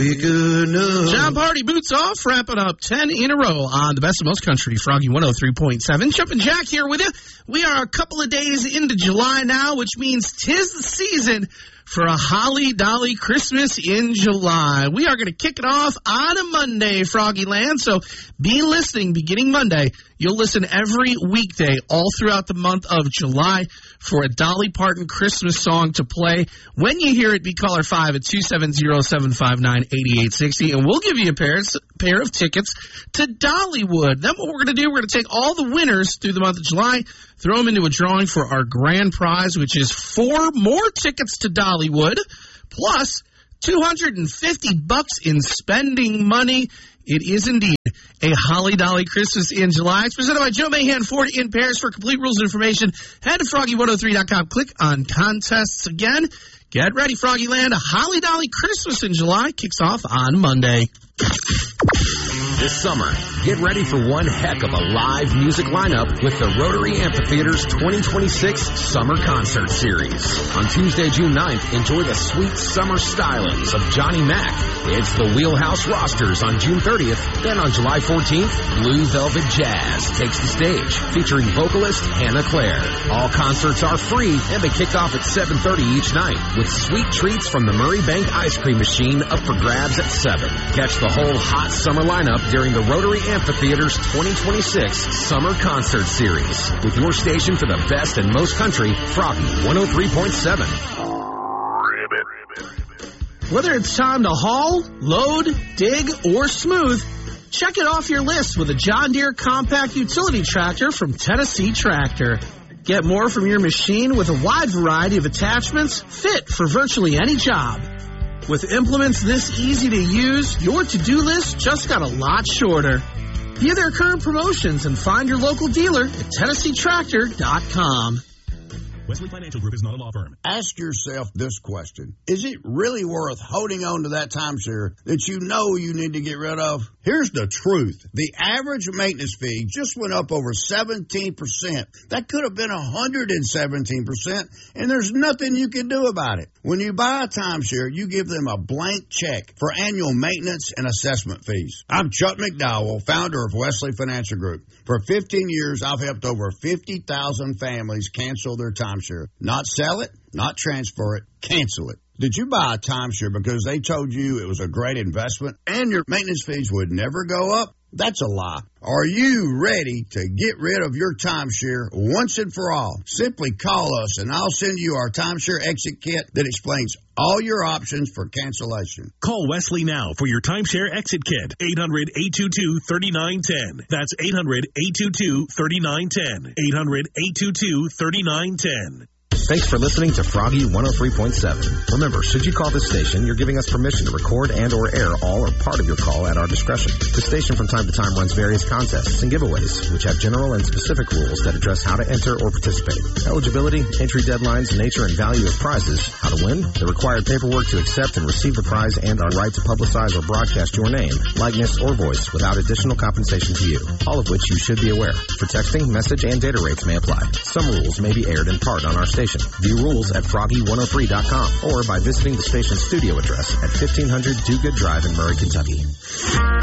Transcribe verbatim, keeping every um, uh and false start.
John Party boots off, wrapping up ten in a row on the best of most country, Froggy one oh three point seven. Jumpin' Jack here with you. We are a couple of days into July now, which means 'tis the season for a holly dolly Christmas in July. We are going to kick it off on a Monday, Froggy Land, so be listening beginning Monday. You'll listen every weekday all throughout the month of July for a Dolly Parton Christmas song to play. When you hear it, be caller five at two seven zero, seven five nine, eight eight six zero, and we'll give you a pair, pair of tickets to Dollywood. Then what we're going to do, we're going to take all the winners through the month of July, throw them into a drawing for our grand prize, which is four more tickets to Dollywood, plus two hundred fifty bucks in spending money. It is indeed a Holly Dolly Christmas in July. It's presented by Joe Mahan Ford in Paris. For complete rules and information, head to froggy one oh three dot com. Click on contests again. Get ready, Froggy Land. A Holly Dolly Christmas in July kicks off on Monday. This summer, get ready for one heck of a live music lineup with the Rotary Amphitheater's twenty twenty-six Summer Concert Series. On Tuesday, June ninth, enjoy the sweet summer stylings of Johnny Mac. It's the Wheelhouse Rosters on June thirtieth. Then on July fourteenth, Blue Velvet Jazz takes the stage, featuring vocalist Hannah Claire. All concerts are free, and they kick off at seven thirty each night, with sweet treats from the Murray Bank Ice Cream Machine up for grabs at seven. Catch the whole hot summer lineup during the Rotary Amphitheater's twenty twenty-six Summer Concert Series, with your station for the best and most country, Froggy one oh three point seven. Whether it's time to haul, load, dig, or smooth, check it off your list with a John Deere compact utility tractor from Tennessee Tractor. Get more from your machine with a wide variety of attachments fit for virtually any job. With implements this easy to use, your to-do list just got a lot shorter. View their current promotions and find your local dealer at Tennessee Tractor dot com. Wesley Financial Group is not a law firm. Ask yourself this question. Is it really worth holding on to that timeshare that you know you need to get rid of? Here's the truth. The average maintenance fee just went up over seventeen percent. That could have been one hundred seventeen percent, and there's nothing you can do about it. When you buy a timeshare, you give them a blank check for annual maintenance and assessment fees. I'm Chuck McDowell, founder of Wesley Financial Group. For fifteen years, I've helped over fifty thousand families cancel their timeshare. Not sell it, not transfer it, cancel it. Did you buy a timeshare because they told you it was a great investment and your maintenance fees would never go up? That's a lie. Are you ready to get rid of your timeshare once and for all? Simply call us and I'll send you our timeshare exit kit that explains all your options for cancellation. Call Wesley now for your timeshare exit kit. eight hundred, eight two two, three nine one zero. That's eight hundred, eight two two, three nine one zero. eight hundred, eight two two, three nine one zero. Thanks for listening to Froggy one oh three point seven. Remember, should you call this station, you're giving us permission to record and or air all or part of your call at our discretion. The station from time to time runs various contests and giveaways, which have general and specific rules that address how to enter or participate. Eligibility, entry deadlines, nature and value of prizes, how to win, the required paperwork to accept and receive the prize, and our right to publicize or broadcast your name, likeness, or voice without additional compensation to you, all of which you should be aware. For texting, message, and data rates may apply. Some rules may be aired in part on our station. View rules at froggy one oh three dot com or by visiting the station's studio address at fifteen hundred Do Good Drive in Murray, Kentucky.